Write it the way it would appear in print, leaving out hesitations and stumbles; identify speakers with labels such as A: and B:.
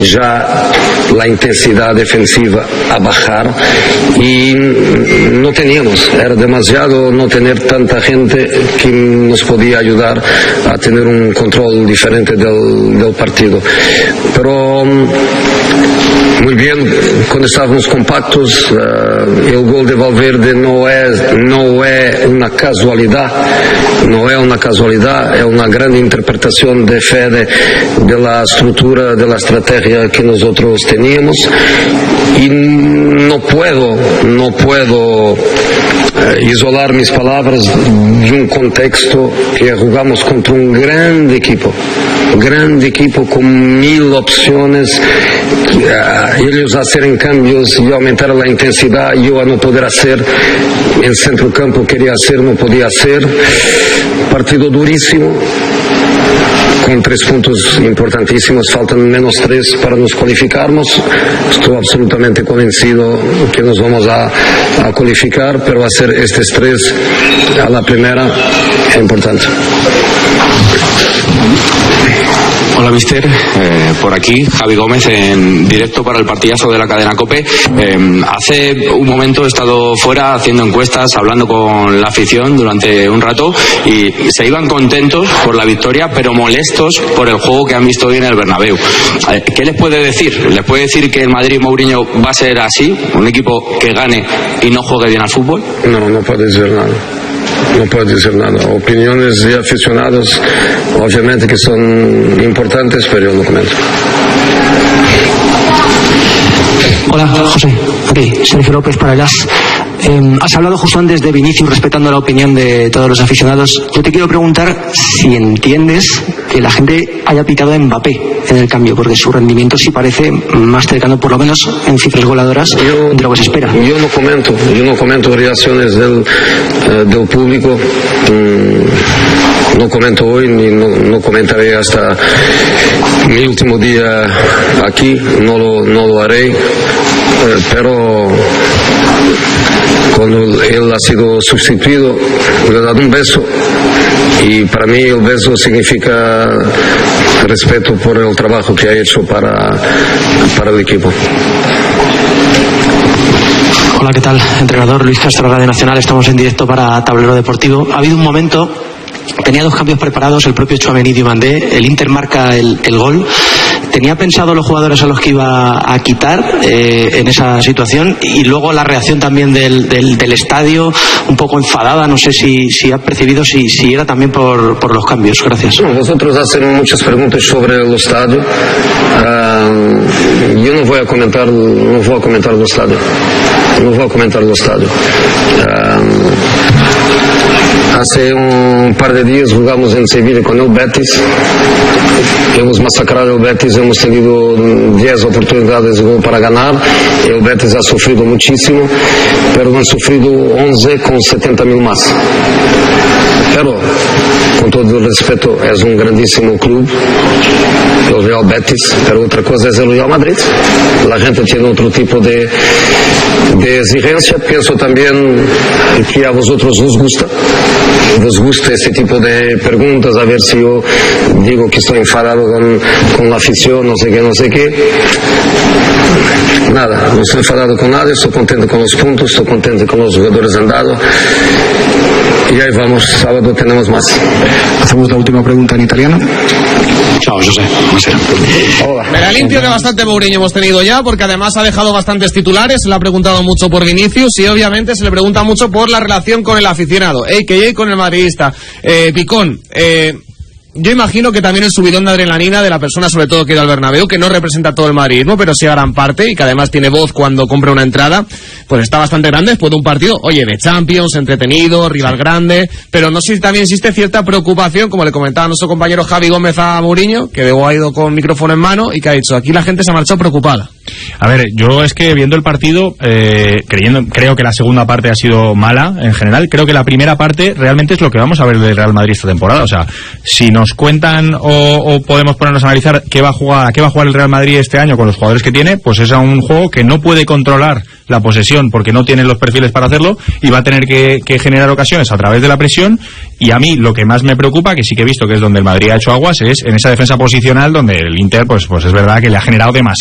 A: ya la intensidad defensiva a bajar y no teníamos, era demasiado no tener tanta gente que nos podía ayudar a tener un control diferente del partido. Pero muy bien, cuando estábamos compactos, el gol de Valverde no es una casualidad, es una gran interpretación de Fede de la estructura, de la estrategia que nosotros teníamos, y no puedo isolar mis palabras de un contexto que jugamos contra un grande equipo con 1000 opciones, ellos hacer cambios y aumentar la intensidad, yo a no poder hacer en centro campo, quería hacer, no podía hacer. Partido durísimo, con 3 puntos importantísimos, faltan menos 3 para nos cualificarnos. Estoy absolutamente convencido que nos vamos a cualificar, pero hacer estos 3 a la primera es importante.
B: Hola, mister. Por aquí, Javi Gómez, en directo para el partidazo de la cadena COPE. Hace un momento he estado fuera haciendo encuestas, hablando con la afición durante un rato, y se iban contentos por la victoria, pero molestos por el juego que han visto hoy en el Bernabéu. ¿Qué les puede decir? ¿Les puede decir que el Madrid Mourinho va a ser así? ¿Un equipo que gane y no juegue bien al fútbol?
A: No puede decir nada. No puedo decir nada. Opiniones de aficionados, obviamente que son importantes, pero yo no comento.
C: Hola, José. Aquí, Sergio López para Jazz. Has hablado justo antes de Vinicius, respetando la opinión de todos los aficionados. Yo te quiero preguntar si entiendes que la gente haya pitado a Mbappé en el cambio, porque su rendimiento sí parece más cercano, por lo menos en cifras goladoras, de lo que se espera.
A: Yo no comento reacciones del público. No comento hoy, ni no comentaré hasta mi último día aquí, no lo haré, pero cuando él ha sido sustituido, le he dado un beso, y para mí el beso significa respeto por el trabajo que ha hecho para el equipo.
C: Hola, ¿qué tal? Entrenador Luis Castro, Radio Nacional. Estamos en directo para Tablero Deportivo. Ha habido un momento, tenía 2 cambios preparados, el propio Tchouaméni y Diomandé, el Inter marca el gol. ¿Tenía pensado los jugadores a los que iba a quitar en esa situación? Y luego la reacción también del estadio, un poco enfadada, no sé si ha percibido si era también por los cambios. Gracias.
A: No, vosotros hacen muchas preguntas sobre el estadio. Yo no voy a comentar el estadio. Hace un par de días jugamos en Sevilla con el Betis. Hemos masacrado el Betis, hemos tenido 10 oportunidades de gol para ganar. El Betis ha sufrido muchísimo, pero han sufrido 11 con 70.000 más. Pero, con todo el respeto, es un grandísimo club, el Real Betis, pero otra cosa es el Real Madrid. La gente tiene otro tipo de exigencia. Pienso también que a vosotros os gusta este tipo de preguntas, a ver si yo digo que estoy enfadado con la afición, no sé qué. Nada, no estoy enfadado con nada, estoy contento con los puntos, estoy contento con los jugadores andados. Y ahí vamos, sábado tenemos más.
C: Hacemos la última pregunta en italiano.
B: Chao, José.
A: Hola.
D: Me la limpio que bastante Mourinho hemos tenido ya, porque además ha dejado bastantes titulares. Se le ha preguntado mucho por Vinicius y obviamente se le pregunta mucho por la relación con el aficionado, a.k.a. con el madridista. Picón, yo imagino que también el subidón de adrenalina de la persona, sobre todo que ha ido al Bernabéu, que no representa todo el madridismo, pero sí a gran parte, y que además tiene voz cuando compra una entrada, pues está bastante grande después de un partido, oye, de Champions, entretenido, rival grande, pero no sé si también existe cierta preocupación, como le comentaba nuestro compañero Javi Gómez a Mourinho, que luego ha ido con micrófono en mano y que ha dicho, aquí la gente se ha marchado preocupada.
E: A ver, yo es que viendo el partido, creo que la segunda parte ha sido mala en general. Creo que la primera parte realmente es lo que vamos a ver del Real Madrid esta temporada. O sea, si nos cuentan o podemos ponernos a analizar qué va a jugar el Real Madrid este año con los jugadores que tiene, pues es a un juego que no puede controlar la posesión porque no tienen los perfiles para hacerlo y va a tener que generar ocasiones a través de la presión. Y a mí lo que más me preocupa, que sí que he visto que es donde el Madrid ha hecho aguas, es en esa defensa posicional donde el Inter pues es verdad que le ha generado demasiado